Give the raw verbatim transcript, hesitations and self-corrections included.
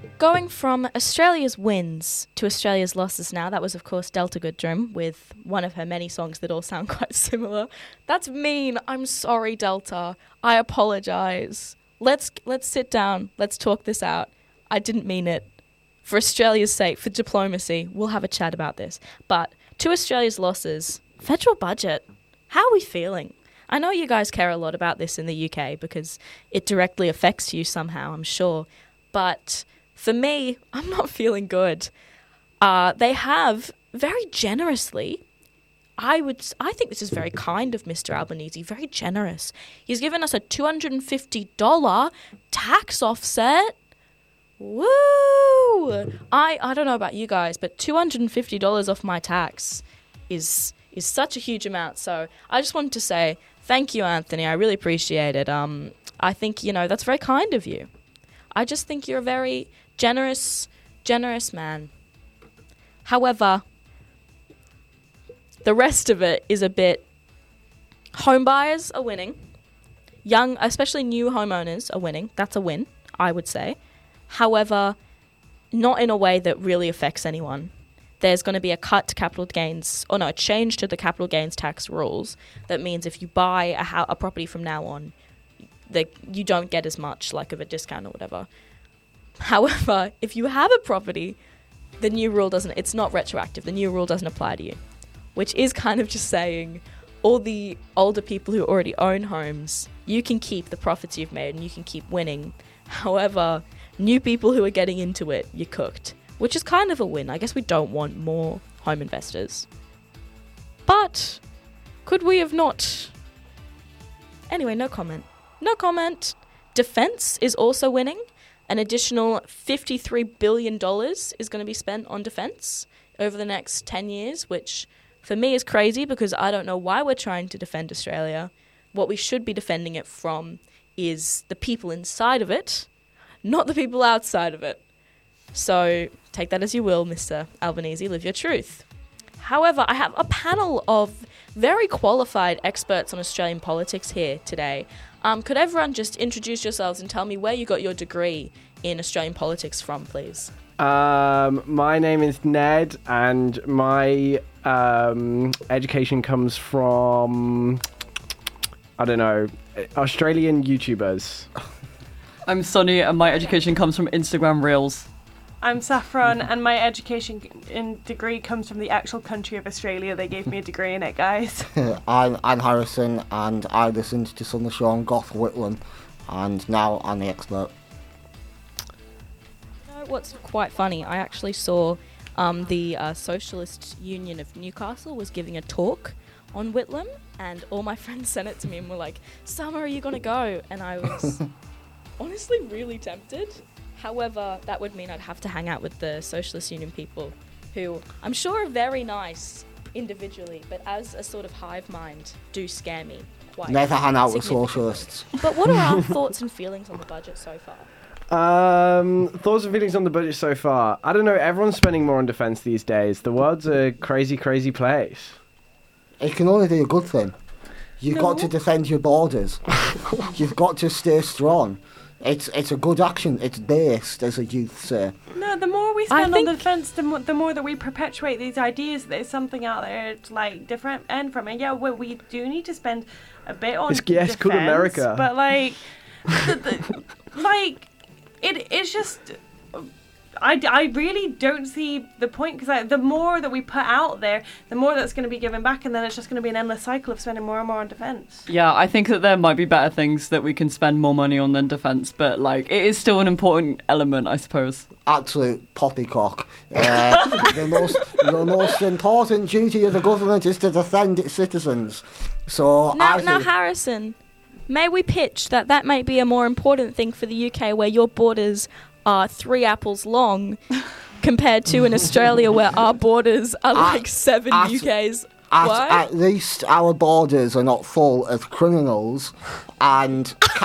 Going from Australia's wins to Australia's losses now, that was, of course, Delta Goodrum with one of her many songs that all sound quite similar. That's mean. I'm sorry, Delta. I apologise. Let's let's sit down. Let's talk this out. I didn't mean it. For Australia's sake, for diplomacy, we'll have a chat about this. But to Australia's losses, federal budget. How are we feeling? I know you guys care a lot about this in the U K because it directly affects you somehow, I'm sure. But for me, I'm not feeling good. Uh, they have very generously, I would, I think this is very kind of Mister Albanese, very generous. He's given us a two hundred fifty dollars tax offset. Woo! I, I don't know about you guys, but two hundred fifty dollars off my tax is is such a huge amount. So I just wanted to say thank you, Anthony. I really appreciate it. Um, I think, you know, that's very kind of you. I just think you're a very generous, generous man. However, the rest of it is a bit... Home buyers are winning. Young, especially new homeowners are winning. That's a win, I would say. However, not in a way that really affects anyone. There's going to be a cut to capital gains, or no, a change to the capital gains tax rules. That means if you buy a, ho- a property from now on, that you don't get as much like of a discount or whatever. However, if you have a property, the new rule doesn't, it's not retroactive. The new rule doesn't apply to you, which is kind of just saying all the older people who already own homes, you can keep the profits you've made and you can keep winning. However, new people who are getting into it, you're cooked, which is kind of a win. I guess we don't want more home investors. But could we have not? Anyway, no comment. No comment. Defense is also winning. An additional fifty-three billion dollars is going to be spent on defense over the next ten years, which for me is crazy because I don't know why we're trying to defend Australia. What we should be defending it from is the people inside of it, not the people outside of it. So take that as you will, Mister Albanese, live your truth. However, I have a panel of very qualified experts on Australian politics here today. Um, could everyone just introduce yourselves and tell me where you got your degree in Australian politics from, please? Um, my name is Ned, and my um, education comes from, I don't know, Australian YouTubers. I'm Sonny, and my education comes from Instagram Reels. I'm Saffron, and my education in degree comes from the actual country of Australia. They gave me a degree in it, guys. I'm Anne Harrison, and I listened to Son of Sean, Goth Whitlam, and now I'm the expert. You know what's quite funny? I actually saw um, the uh, Socialist Union of Newcastle was giving a talk on Whitlam, and all my friends sent it to me and were like, Summer, are you going to go? And I was honestly really tempted. However, that would mean I'd have to hang out with the Socialist Union people, who I'm sure are very nice individually, but as a sort of hive mind, do scare me quite. Never hang out with socialists. But what are our thoughts and feelings on the budget so far? Um, thoughts and feelings on the budget so far. I don't know, everyone's spending more on defence these days. The world's a crazy, crazy place. It can only be a good thing. You've No. got to defend your borders. You've got to stay strong. It's it's a good action. It's based, as a youth say. No, the more we I spend think- on defence, the, mo- the more that we perpetuate these ideas that there's something out there to, like, different end from it. Yeah, well, we do need to spend a bit on It's- yeah, it's called defence, America. But, like, the, the, like, it it's just... I, I really don't see the point, because like, the more that we put out there, the more that's going to be given back, and then it's just going to be an endless cycle of spending more and more on defence. Yeah, I think that there might be better things that we can spend more money on than defence, but like it is still an important element, I suppose. Absolute poppycock. Uh, the most the most important duty of the government is to defend its citizens. So Now, I now think Harrison, may we pitch that that might be a more important thing for the U K, where your borders are three apples long compared to in Australia where our borders are like seven at- U Ks. at, What? at least our borders are not full of criminals and